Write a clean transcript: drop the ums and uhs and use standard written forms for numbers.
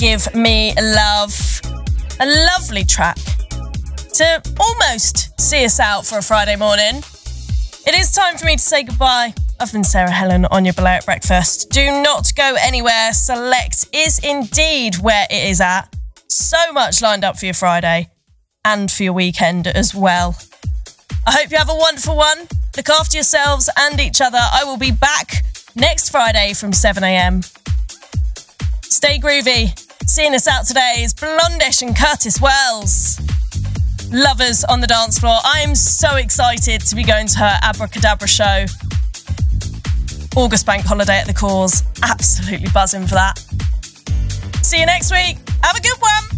Give Me Love. A lovely track to almost see us out for a Friday morning. It is time for me to say goodbye. I've been Sarah Helen on your Balearic Breakfast. Do not go anywhere. Select is indeed where it is at. So much lined up for your Friday and for your weekend as well. I hope you have a wonderful one. Look after yourselves and each other. I will be back next Friday from 7 a.m. Stay groovy. Seeing us out today is Blondish and Curtis Wells. Lovers on the dance floor. I'm so excited to be going to her Abracadabra show. August bank holiday at the Cause. Absolutely buzzing for that. See you next week. Have a good one.